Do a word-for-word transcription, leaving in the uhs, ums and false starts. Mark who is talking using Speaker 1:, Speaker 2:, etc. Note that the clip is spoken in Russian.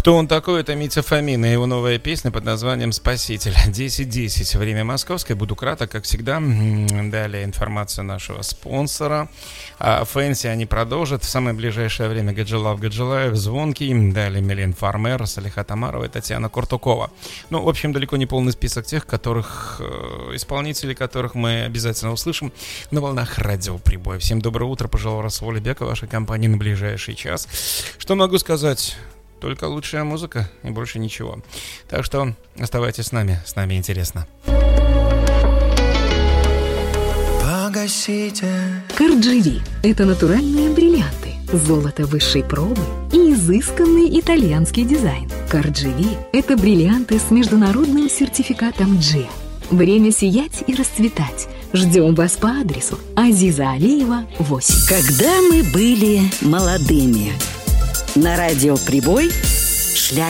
Speaker 1: Кто он такой? Это Митя Фомин и его новая песня под названием «Спаситель». десять десять. Время московское. Буду краток, как всегда. Далее информация нашего спонсора. А Фэнси они продолжат. В самое ближайшее время Гаджилав Гаджилаев, Звонкий. Далее Милен Фармер, Салиха Тамарова и Татьяна Куртукова. Ну, в общем, далеко не полный список тех, которых, э, исполнителей которых мы обязательно услышим на волнах радиоприбоя. Всем доброе утро. Пожалуй, Расул Бека, вашей компании на ближайший час. Что могу сказать? Только лучшая музыка и больше ничего. Так что оставайтесь с нами, с нами интересно.
Speaker 2: Погасите.
Speaker 3: Кардживи – это натуральные бриллианты, золото высшей пробы и изысканный итальянский дизайн. Кардживи – это бриллианты с международным сертификатом джи. Время сиять и расцветать. Ждем вас по адресу Азиза Алиева, восемь.
Speaker 4: Когда мы были молодыми. На радио «Прибой» шля